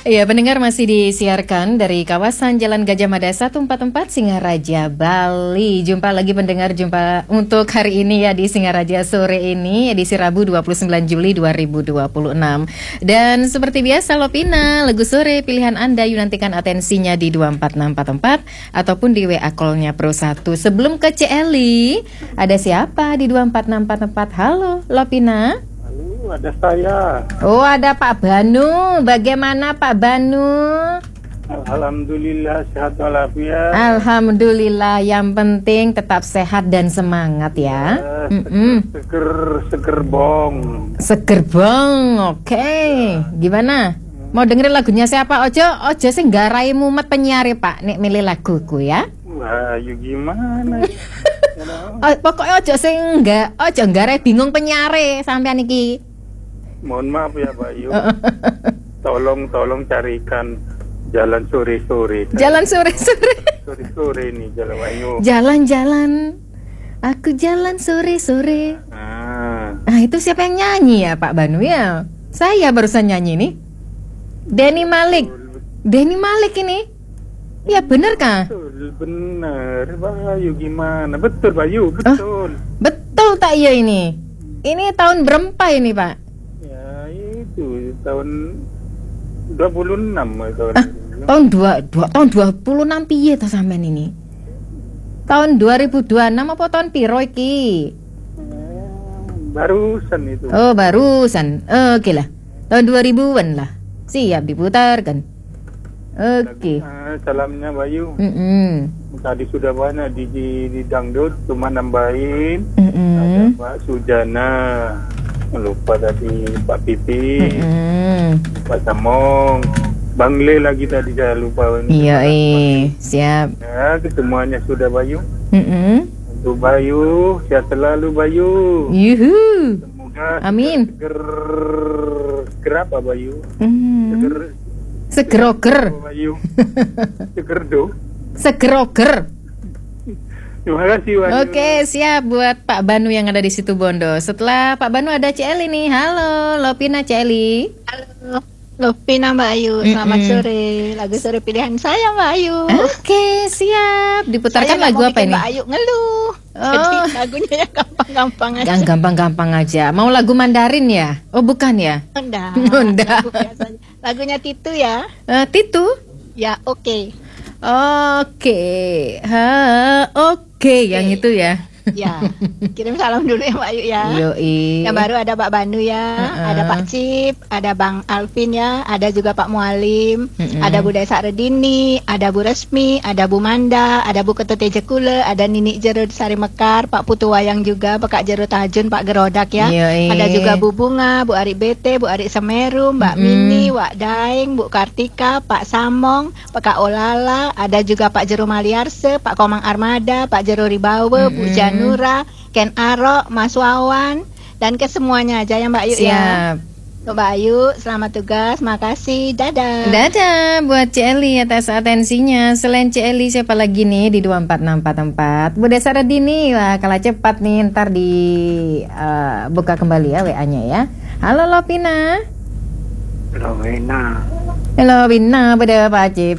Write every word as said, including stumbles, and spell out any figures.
Iya, pendengar masih disiarkan dari kawasan Jalan Gajah Mada seratus empat puluh empat Singaraja, Bali. Jumpa lagi pendengar, jumpa untuk hari ini ya di Singaraja sore ini, edisi Rabu dua puluh sembilan Juli dua ribu dua puluh enam. Dan seperti biasa Lopina, lagu sore pilihan Anda yuk nantikan atensinya di dua empat enam empat empat ataupun di W A call-nya Pro satu. Sebelum ke C L I, ada siapa di dua empat enam empat empat? Halo Lopina. Ada saya. Oh, ada Pak Banu. Bagaimana Pak Banu? Alhamdulillah sehat walafiat. Alhamdulillah, yang penting tetap sehat dan semangat ya. Ya, seger, seger seger bong. Seger bong. Oke. Okay. Gimana? Mau dengerin lagunya siapa? Ojo, ojo sing garai mumet penyiar Pak. Nek milih laguku ya. Wah, yuk gimana? Oh, pokoknya ojo sing enggak, ojo garai bingung penyiare sampean iki. Mohon maaf ya Pak Yu. Tolong tolong carikan jalan sore-sore. Jalan sore-sore. Sore-sore nih jalan Pak Yu. Jalan-jalan. Aku jalan sore-sore. Ah. Nah, itu siapa yang nyanyi ya Pak Banu ya? Saya barusan nyanyi nih. Denny Malik. Denny Malik ini. Ya bener kah? Betul, bener Pak Yu, gimana? Betul Pak Yu, betul. Oh, betul tak iya ini? Ini tahun berapa ini Pak? Itu tahun dua puluh enam tahun. Ah, tahun dua, dua tahun dua puluh enam piye ta sampean ini? Tahun dua ribu dua puluh enam apa tahun piro iki? Barusan itu. Oh, barusan. Oke lah. Tahun dua ribuan lah. Siap diputarkan. Oke. Nah, salamnya Bayu. Mm -mm. Tadi sudah banyak di, di, di dangdut, cuma nambahin. Mm -mm. Ada Pak Sujana. Lupa tadi Pak Pipi, mm-hmm. Pak Samong, Bang Le lagi tadi saya lupa. Iya, eh, siap. Ya, semuanya sudah Bayu. Mm-hmm. Untuk Bayu, sehat selalu Bayu. Yuhu. Semoga amin. Seger, seger apa Bayu? Mm-hmm. Seger, segeroger. Bayu. Seger do. Segeroger. Terima kasih Bayu. Oke, siap buat Pak Banu yang ada di situ Bondo. Setelah Pak Banu ada C L I nih. Halo, Lopina C L I. Halo, Lopina Mbak Ayu. Selamat mm -mm. sore. Lagu sore pilihan saya Mbak Ayu. Oke, siap. Diputarkan saya lagu apa ini? Mbak Ayu ngeluh. Oh. Jadi lagunya yang gampang-gampang aja. Yang gampang-gampang aja. Mau lagu Mandarin ya? Oh, bukan ya? Enggak. Enggak. Lagu Lagunya Titu ya. Uh, Titu? Ya, oke. Okay. Oke, ha, oke, yang itu ya. Ya, kirim salam dulu ya Mbak Ayu ya. Yoi. Yang baru ada Pak Banu ya, uh-uh. ada Pak Cip, ada Bang Alvin ya, ada juga Pak Mualim, uh-uh. ada Bu Desa Redini, ada Bu Resmi, ada Bu Manda, ada Bu Ketete Jekule, ada Nini Jero Sari Mekar, Pak Putu Wayang juga, Pak Kak Jero Tajun, Pak Gerodak ya. Yoi. Ada juga Bu Bunga, Bu Arik Bete, Bu Arik Semeru, Mbak uh-uh. Mini, Wak Daeng, Bu Kartika, Pak Samong, Pak Kak Olala, ada juga Pak Jero Maliarse, Pak Komang Armada, Pak Jero Ribawe, uh-uh. Bu Jan Nura, Ken Aro, Mas Wawan, dan ke semuanya aja ya Mbak Ayu. Siap. Ya. Mbak Ayu, selamat tugas, makasih, dadah. Dadah buat C L I atas atensinya. Selain C L I siapa lagi nih di dua empat enam empat empat? Bu Desa Redini, wah kalah cepat nih, ntar di uh, buka kembali ya W A-nya ya. Halo Lopina. Halo Wina. Halo Wina, pada Pak Cip.